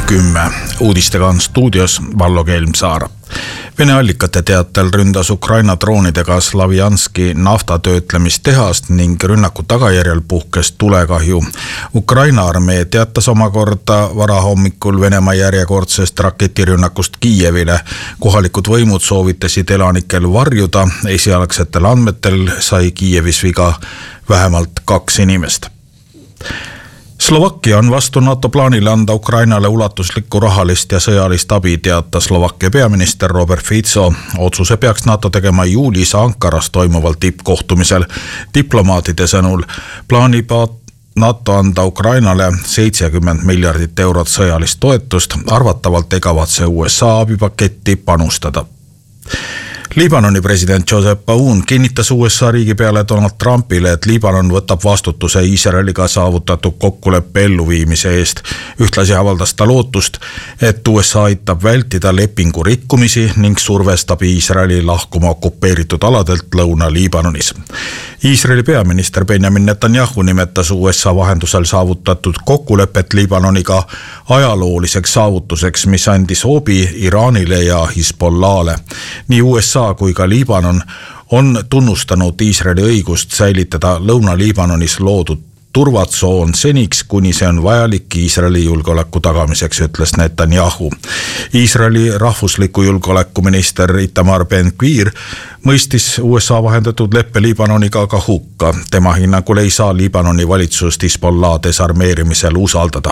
10. Uudistega on stuudios Vallo Kelmsaar. Vene allikate teatel ründas Ukraina droonidega Slavjanski naftatöötlemistehast ning rünnaku tagajärjel puhkes tulekahju. Ukraina armee teatas omakorda varahommikul Venemaa järjekordsest raketirünnakust Kiievile. Kohalikud võimud soovitasid elanikel varjuda. Esialgsetel andmetel sai Kiievis viga vähemalt 2 inimest. Slovakkia on vastu NATO plaanile anda Ukrainale ulatuslikku rahalist ja sõjalist abi, teatas Slovakkia peaminister Robert Fico. Otsuse peaks NATO tegema juulis Ankaras toimuval tippkohtumisel. Diplomaatide sõnul plaanib NATO anda Ukrainale 70 miljardit eurot sõjalist toetust. Arvatavalt ei kavatse USA abipaketti panustada. Liibanoni president Joseph Aoun kinnitas USA riigipeale Donald Trumpile, et Liibanon võtab vastutuse Iisraeliga saavutatud kokkuleppe elluviimise eest. Ühtlasi avaldas ta lootust, et USA aitab vältida lepingu rikkumisi ning survestab Iisraeli lahkuma okupeeritud aladelt Lõuna-Liibanonis. Iisraeli peaminister Benjamin Netanyahu nimetas USA vahendusel saavutatud kokkulepet Liibanoniga ajalooliseks saavutuseks, mis andis hoobi Iraanile ja Hezbollah'le. Nii USA kui ka Liibanon on tunnustanud Iisraeli õigust säilitada Lõuna-Liibanonis loodud turvatsoon seniks, kuni see on vajalik Iisraeli julgeoleku tagamiseks, ütles Netanyahu. Iisraeli rahvusliku julgeolekuminister Itamar Ben-Gvir mõistis USA vahendatud leppe Liibanoniga ka hukka. Tema hinnangul ei saa Liibanoni valitsust Hezbollah desarmeerimisel usaldada.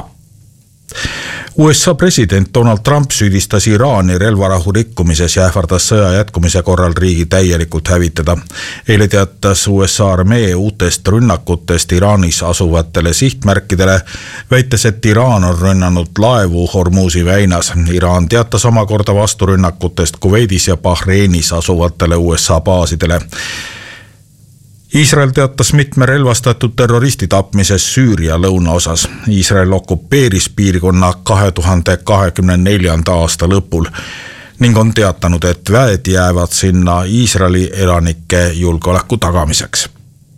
USA president Donald Trump süüdistas Iraani relvarahu rikkumises ja ähvardas sõja jätkumise korral riigi täielikult hävitada. Eile teatas USA armee uutest rünnakutest Iraanis asuvatele sihtmärkidele, väites, et Iraan on rünnanud laevu Hormuzi väinas. Iraan teatas omakorda vasturünnakutest Kuveidis ja Bahreinis asuvatele USA baasidele. Iisrael teatas mitme relvastatud terroristi tapmises Süüria lõunaosas. Iisrael okupeeris piirkonna 2024. aasta lõpul ning on teatanud, et väed jäävad sinna Iisraeli elanike julgeoleku tagamiseks.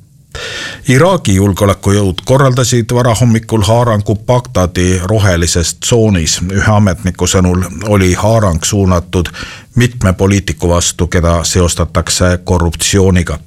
Iraagi julgeolekujõud korraldasid varahommikul haarangu Bagdadi rohelises tsoonis. Ühe ametniku sõnul oli haarang suunatud mitme poliitiku vastu, keda seostatakse korruptsiooniga.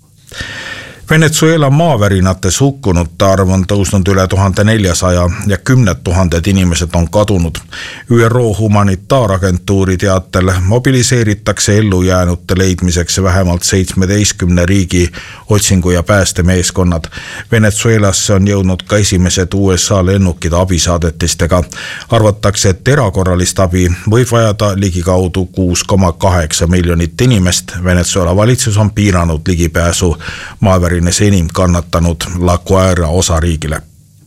Venezuela maavärinates hukkunute arv on tõusnud üle 1400 ja 10 000 inimesed on kadunud. ÜRO humanitaaragentuuri teatel mobiliseeritakse ellujäänute leidmiseks vähemalt 17 riigi otsingu- ja päästemeeskonnad. Venezuelasse on jõudnud ka esimesed USA lennukid abisaadetistega. Arvatakse, et erakorralist abi võib vajada ligikaudu 6,8 miljonit inimest. Venezuela valitsus on piiranud ligipääsu maavärinates enim kannatanud La Guaira osariigile.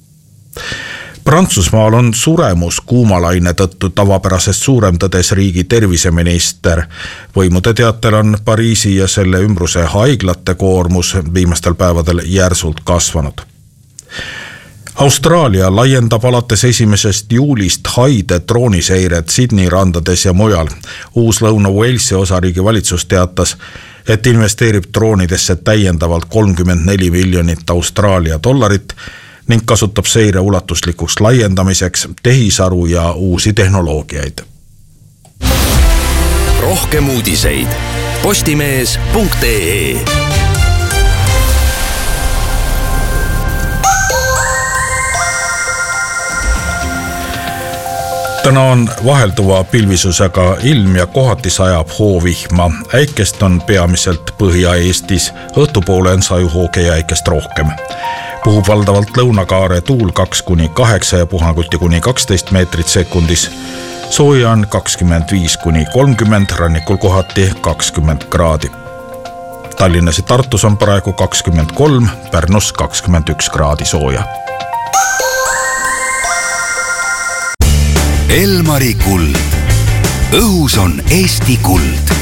Prantsusmaal on suremus kuumalaine tõttu tavapärasest suurem, tõdes riigi terviseminister. Võimude teatel on Pariisi ja selle ümbruse haiglate koormus viimastel päevadel järsult kasvanud. Austraalia laiendab alates 1. juulist haide drooniseiret Sydney randades ja mujal. Uus Lõuna-Walesi osariigi valitsus teatas, et investeerib droonidesse täiendavalt 34 miljonit Austraalia dollarit ning kasutab seire ulatuslikuks laiendamiseks tehisaru ja uusi tehnoloogiaid. Rohkem uudiseid postimees.ee. Täna on vahelduva pilvisusega ilm ja kohati sajab hoovihma. Äikest on peamiselt Põhja-Eestis, õhtupoole on sajuhooge ja äikest rohkem. Puhub valdavalt lõunakaare tuul 2-8 ja puhanguti kuni 12 meetrit sekundis. Sooja on 25-30, rannikul kohati 20 kraadi. Tallinnas ja Tartus on praegu 23, Pärnus 21 kraadi sooja. Elmari kuld. Õhus on Eesti kuld.